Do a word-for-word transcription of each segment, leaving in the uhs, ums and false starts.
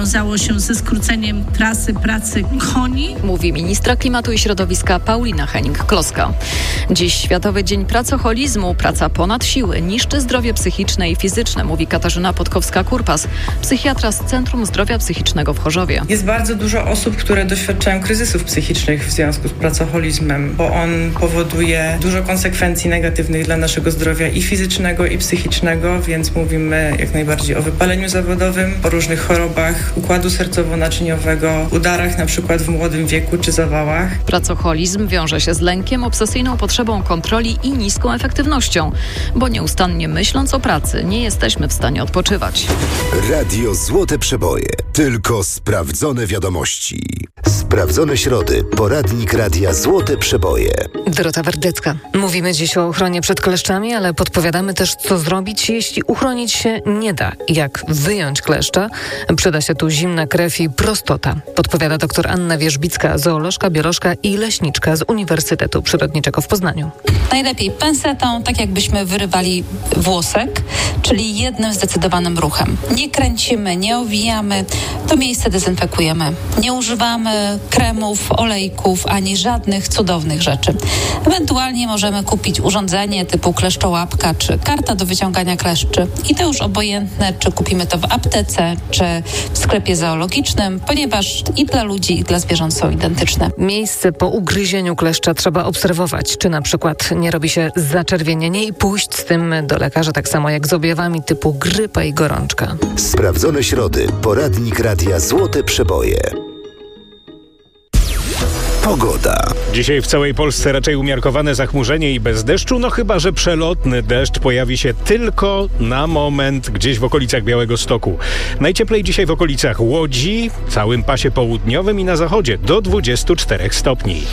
wiązało się ze skróceniem trasy pracy koni. Mówi ministra klimatu i środowiska Paulina Hennig-Kloska. Dziś Światowy Dzień Pracoholizmu. Praca ponad siły niszczy zdrowie psychiczne i fizyczne, mówi Katarzyna Podkowska-Kurpas, psychiatra z Centrum Zdrowia Psychicznego w Chorzowie. Jest bardzo dużo osób, które doświadczają kryzysów psychicznych w związku z pracoholizmem, bo on powoduje dużo konsekwencji negatywnych dla naszego zdrowia i fizycznego, i psychicznego, więc mówimy jak najbardziej o wypaleniu zawodowym, o różnych chorobach układu sercowo-naczyniowego, udarach na przykład w młodym wieku czy zawałach. Pracoholizm wiąże się z lękiem, obsesyjną potrzebą kontroli i niską efektywnością, bo nieustannie myśląc o pracy nie jesteśmy w stanie odpoczywać. Radio Złote Przeboje. Tylko sprawdzone wiadomości. Sprawdzone środy. Poradnik Radia Złote Przeboje. Dorota Wardecka. Mówimy dziś o ochronie przed kleszczami, ale podpowiadamy też, co zrobić, jeśli uchronić się nie da. Jak wyjąć kleszcza? Przyda się tu zimna krew i prostota. Podpowiada dr Anna Wierzbicka, zoolożka, biolożka i leśniczka z Uniwersytetu Przyrodniczego w Poznaniu. Najlepiej pensetą, tak jakbyśmy wyrywali włosek, czyli jednym zdecydowanym ruchem. Nie kręcimy, nie owijamy, to miejsce dezynfekujemy. Nie używamy kremów, olejków, ani żadnych cudownych rzeczy. Ewentualnie możemy kupić urządzenie typu kleszczołapka czy karta do wyciągania kleszczy. I to już obojętne, czy kupimy to w aptece, czy w sklepie zoologicznym, ponieważ i dla ludzi, i dla zwierząt są identyczne. Miejsce po ugryzieniu kleszcza trzeba obserwować, czy na przykład nie robi się zaczerwienienie i pójść z tym do lekarza, tak samo jak z objawami typu grypa i gorączka. Sprawdzone środy. Poradnik Radia Złote Przeboje. Pogoda. Dzisiaj w całej Polsce raczej umiarkowane zachmurzenie i bez deszczu, no chyba że przelotny deszcz pojawi się tylko na moment gdzieś w okolicach Białegostoku. Najcieplej dzisiaj w okolicach Łodzi, całym pasie południowym i na zachodzie do dwudziestu czterech stopni.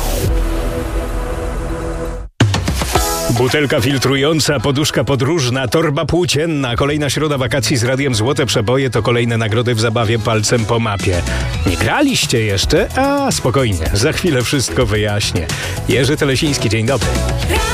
Butelka filtrująca, poduszka podróżna, torba płócienna. Kolejna środa wakacji z Radiem Złote Przeboje to kolejne nagrody w zabawie palcem po mapie. Nie graliście jeszcze? A spokojnie, za chwilę wszystko wyjaśnię. Jerzy Telesiński, dzień dobry.